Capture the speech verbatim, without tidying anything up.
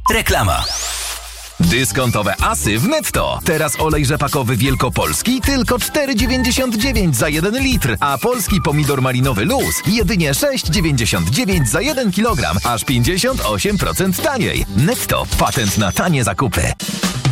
Reklama. Dyskontowe asy w Netto. Teraz olej rzepakowy wielkopolski tylko cztery dziewięćdziesiąt dziewięć za jeden litr, a polski pomidor malinowy Luz jedynie sześć dziewięćdziesiąt dziewięć za jeden kilogram, aż pięćdziesiąt osiem procent taniej. Netto. Patent na tanie zakupy.